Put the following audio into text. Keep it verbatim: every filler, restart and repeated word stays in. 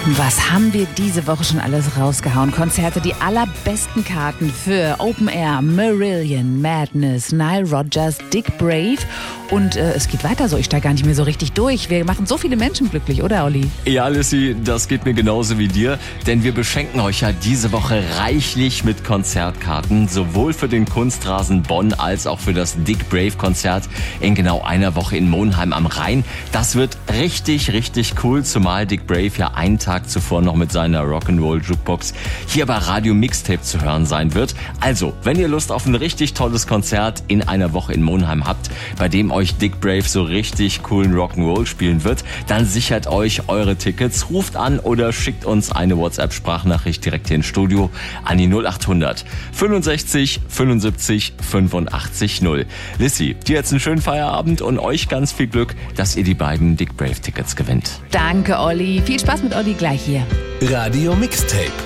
Was haben wir diese Woche schon alles rausgehauen? Konzerte, die allerbesten Karten für Open Air, Marillion, Madness, Nile Rodgers, Dick Brave. Und äh, es geht weiter so, ich steige gar nicht mehr so richtig durch. Wir machen so viele Menschen glücklich, oder Olli? Ja, Lissy, das geht mir genauso wie dir. Denn wir beschenken euch ja diese Woche reichlich mit Konzertkarten. Sowohl für den Kunstrasen Bonn als auch für das Dick Brave Konzert in genau einer Woche in Monheim am Rhein. Das wird richtig, richtig cool. Zumal Dick Brave ja einen Tag zuvor noch mit seiner Rock'n'Roll Jukebox hier bei Radio Mixtape zu hören sein wird. Also, wenn ihr Lust auf ein richtig tolles Konzert in einer Woche in Monheim habt, bei dem euch Dick Brave so richtig coolen Rock'n'Roll spielen wird, dann sichert euch eure Tickets, ruft an oder schickt uns eine WhatsApp-Sprachnachricht direkt hier ins Studio an die null achthundert fünfundsechzig fünfundsiebzig fünfundachtzig null. Lissy, dir jetzt einen schönen Feierabend und euch ganz viel Glück, dass ihr die beiden Dick Brave Tickets gewinnt. Danke, Olli. Viel Spaß mit Olli gleich hier. Radio Mixtape.